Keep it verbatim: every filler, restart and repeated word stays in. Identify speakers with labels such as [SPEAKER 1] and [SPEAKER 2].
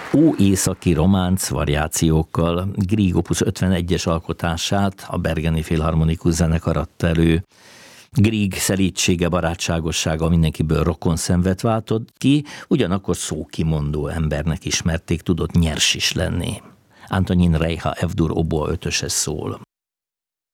[SPEAKER 1] Óészaki románc variációkkal Grieg opus ötvenegyes alkotását a Bergeni Filharmonikus Zenekar adta elő. Grieg szelídsége, barátságossága mindenkiből rokonszenvet váltott ki, ugyanakkor szókimondó embernek ismerték, tudott nyers is lenni. Antonín Rejha F-dur oboa ötöse szól.